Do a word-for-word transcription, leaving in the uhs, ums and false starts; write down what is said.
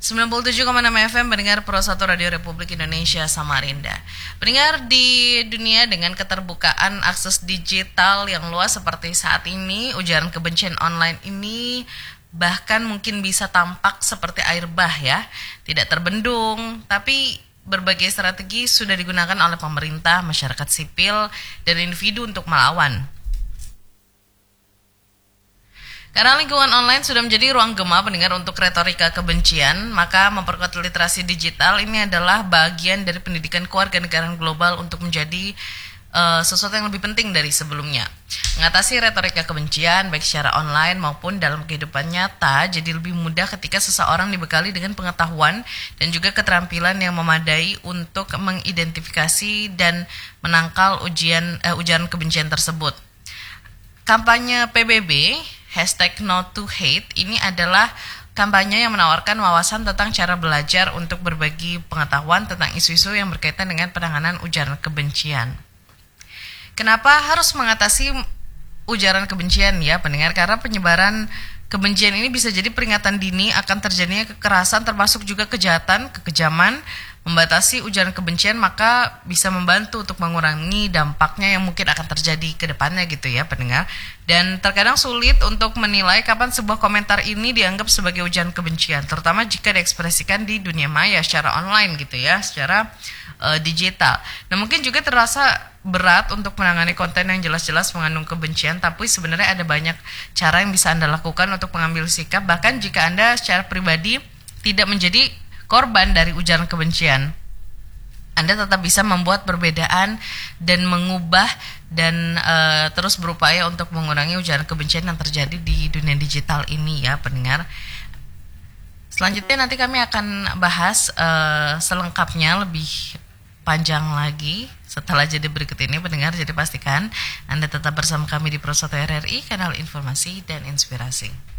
sembilan puluh tujuh koma enam F M pendengar Pro satu Radio Republik Indonesia Samarinda. Pendengar, di dunia dengan keterbukaan akses digital yang luas seperti saat ini, ujaran kebencian online ini bahkan mungkin bisa tampak seperti air bah ya, tidak terbendung, tapi berbagai strategi sudah digunakan oleh pemerintah, masyarakat sipil, dan individu untuk melawan. Karena lingkungan online sudah menjadi ruang gema pendengar untuk retorika kebencian, maka memperkuat literasi digital ini adalah bagian dari pendidikan kewarganegaraan global untuk menjadi uh, sesuatu yang lebih penting dari sebelumnya. Mengatasi retorika kebencian baik secara online maupun dalam kehidupan nyata jadi lebih mudah ketika seseorang dibekali dengan pengetahuan dan juga keterampilan yang memadai untuk mengidentifikasi dan menangkal ujian uh, ujaran kebencian tersebut. Kampanye P B B Hashtag No to Hate ini adalah kampanye yang menawarkan wawasan tentang cara belajar untuk berbagi pengetahuan tentang isu-isu yang berkaitan dengan penanganan ujaran kebencian. Kenapa harus mengatasi ujaran kebencian ya pendengar? Karena penyebaran kebencian ini bisa jadi peringatan dini akan terjadinya kekerasan termasuk juga kejahatan, kekejaman. Membatasi ujaran kebencian maka bisa membantu untuk mengurangi dampaknya yang mungkin akan terjadi ke depannya gitu ya pendengar. Dan terkadang sulit untuk menilai kapan sebuah komentar ini dianggap sebagai ujaran kebencian, terutama jika diekspresikan di dunia maya secara online gitu ya, secara uh, digital. Nah mungkin juga terasa berat untuk menangani konten yang jelas-jelas mengandung kebencian, tapi sebenarnya ada banyak cara yang bisa Anda lakukan untuk mengambil sikap, bahkan jika Anda secara pribadi tidak menjadi korban dari ujaran kebencian. Anda tetap bisa membuat perbedaan dan mengubah dan uh, terus berupaya untuk mengurangi ujaran kebencian yang terjadi di dunia digital ini ya pendengar. Selanjutnya nanti kami akan bahas uh, selengkapnya lebih panjang lagi setelah jeda berikut ini pendengar. Jadi pastikan Anda tetap bersama kami di Pro satu R R I, kanal informasi dan inspirasi.